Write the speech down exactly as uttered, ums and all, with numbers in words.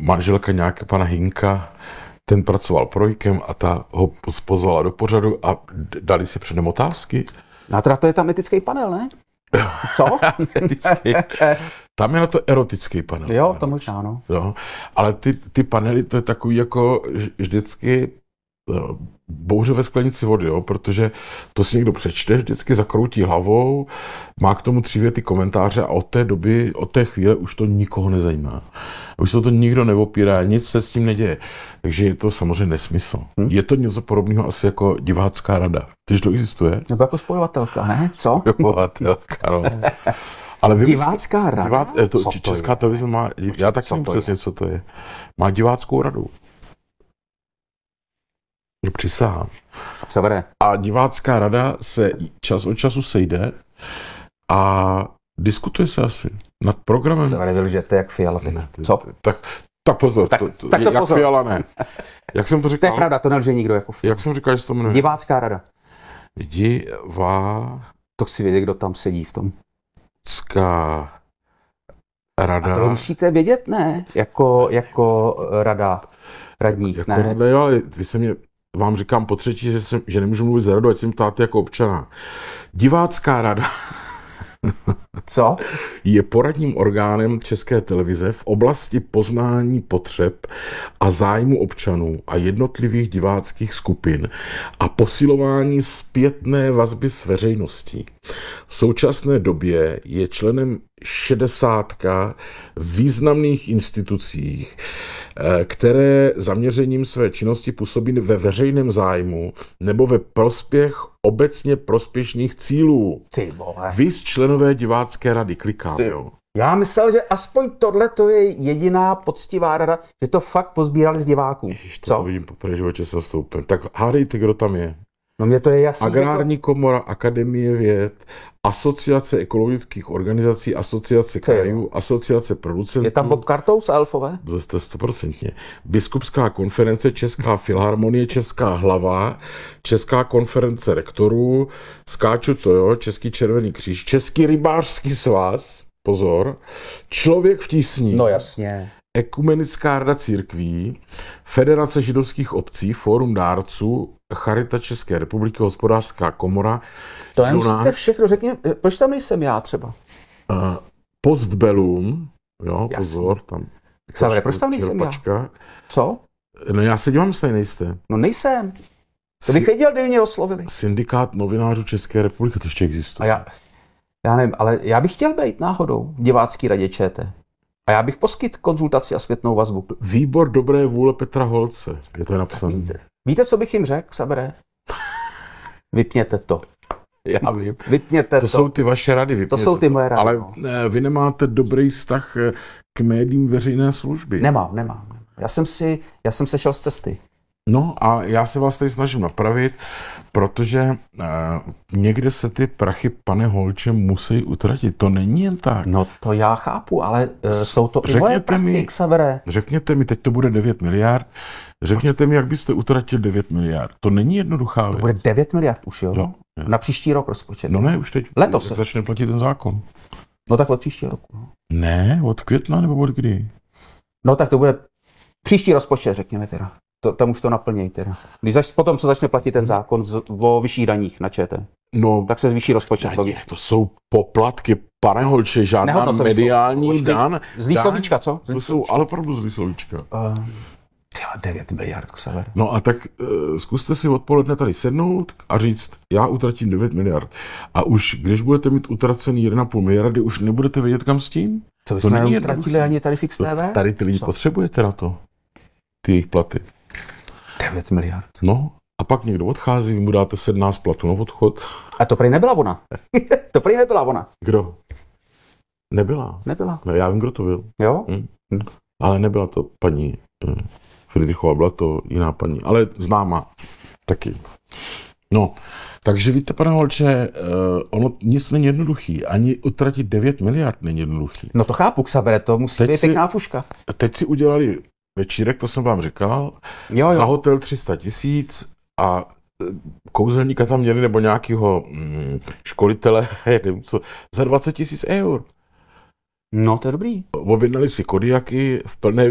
manželka nějakého pana Hinka, ten pracoval projektem a ta ho pozvala do pořadu a dali si předem otázky. No a teda to je tam etický panel, ne? Co? Etický. Tam je na to erotický panel. Jo, to možná, ano. Jo. Ale ty, ty panely, to je takový jako vždycky bouře ve sklenici vody, jo, protože to si někdo přečte, vždycky zakroutí hlavou, má k tomu tři věty komentáře a od té doby, od té chvíle už to nikoho nezajímá. Už se to nikdo neopírá, nic se s tím neděje. Takže je to samozřejmě nesmysl. Hmm? Je to něco podobného asi jako divácká rada. Tyž to existuje? Nebo jako spojovatelka, ne? Co? Spojovatelka, no. Ale vy divácká rada? Divá, to, co Česká to televize má, já taky nevím přesně, co to je. Má diváckou radu. Přisahám. Severe. A divácká rada se čas od času sejde a diskutuje se asi nad programem. Severe, vy lžete jak Fiala. Ne, ty, co? Tak, tak pozor, tak, to, to, tak to jak pozor. Fiala ne. Jak jsem to říkal? To je pravda, to nelže nikdo jako Fiala. Jak jsem říkal, že to jmenuje? Divácká rada. Divá... To chci vědět, kdo tam sedí v tom. Divácká rada. A to musíte vědět, ne? Jako, jako rada radních, jako ne? Rada, jo, ale vy se mě, vám říkám po třetí, že, jsem, že nemůžu mluvit za radu, ať jsem ptáte jako občana. Divácká rada Co? je poradním orgánem České televize v oblasti poznání potřeb a zájmu občanů a jednotlivých diváckých skupin a posilování zpětné vazby s veřejností. V současné době je členem šedesátka významných institucích, které zaměřením své činnosti působí ve veřejném zájmu nebo ve prospěch obecně prospěšných cílů. Ty vole. Vys členové divácké rady, klikám, jo. Já myslel, že aspoň tohle to je jediná poctivá rada, že to fakt pozbírali z diváků. Ježiš, to, Co? to vidím poprvé životě se stoupem. Tak hádejte, kdo tam je. No mně to je jasný. Agrární to... komora, Akademie věd, Asociace ekologických organizací, Asociace krajů, Asociace producentů. Je tam Bob Kartous a Elfové? To je stoprocentně. Biskupská konference, Česká filharmonie, Česká hlava, Česká konference rektorů, skáču to, jo, Český červený kříž, Český rybářský svaz, pozor, Člověk v tísni. No jasně. Ekumenická rada církví, Federace židovských obcí, Fórum dárců, Charita České republiky, Hospodářská komora. To nemusíte všechno, řekněme, proč tam nejsem já třeba? Uh, Postbellum, jo, jasný. Pozor, tam. Xavere, proč tam nejsem čerpačka. já? Co? No já se dívám, jestli nejste. No nejsem. To bych věděl, kdyby mě oslovili. Syndikát novinářů České republiky, to ještě existuje. A já, já nevím, ale já bych chtěl být náhodou v divácký radě ČT. A já bych poskytl konzultaci a zpětnou vazbu. Výbor dobré vůle Petra Holce. Je to napsané. Víte, víte, co bych jim řekl, Xavere? Vypněte to. Já vím. Vypněte to. To jsou ty vaše rady. Vypněte to jsou ty moje rady. Ale no. vy nemáte dobrý vztah k médiím veřejné služby. Nemám, nemám. Já jsem si, já jsem se šel z cesty. No a já se vás tady snažím napravit, protože uh, někde se ty prachy, pane Holče, musí utratit. To není jen tak. No to já chápu, ale uh, jsou to i moje řekněte mi, prachy, Xavere. Řekněte mi, teď to bude devět miliard, řekněte mi, jak byste utratil devět miliard. To není jednoduchá věc. To bude devět miliard už, jo? Jo, jo. Na příští rok rozpočet. No ne, už teď Letos se začne platit ten zákon. No tak od příštího roku. No. Ne, od května nebo od kdy? No tak to bude příští rozpočet, řekněme teda. To, tam už to naplněj teda. Když zač, potom, co začne platit ten zákon z, o vyšších daních na ČT, no, tak se zvýší rozpočet. Ne, to jsou poplatky, pane Holče, žádná Nehodnotový mediální jsou, dan. Zlý slovíčka, co? To jsou ale opravdu zlý slovíčka. Uh, devět miliard, Xaver. No a tak uh, zkuste si odpoledne tady sednout a říct, já utratím devět miliard. A už když budete mít utracený jedna celá pět miliardy, už nebudete vědět, kam s tím? To bychom neutratili ani tady Fix T V? Tady ty lidi co? Potřebujete na to, ty jejich platy. devět miliard. No, a pak někdo odchází, vy mu dáte sedmnáct platů na odchod. A to prý nebyla ona. To prý nebyla ona. Kdo? Nebyla. Nebyla. No, já vím, kdo to byl. Jo? Hm? Hm. Ale nebyla to paní hm. Friedrichová, byla to jiná paní, ale známá taky. No, takže víte, pane Holče, uh, ono nic není jednoduchý. Ani utratit devět miliard není jednoduchý. No to chápu, Xavere, to musí teď být si, pěkná fuška. Teď si udělali večírek, to jsem vám říkal, jo, jo. za hotel tři sta tisíc a kouzelníka tam měli, nebo nějakého mm, školitele, nevím co, za dvacet tisíc eur. No to je dobrý. Objednali si kodiaky v plné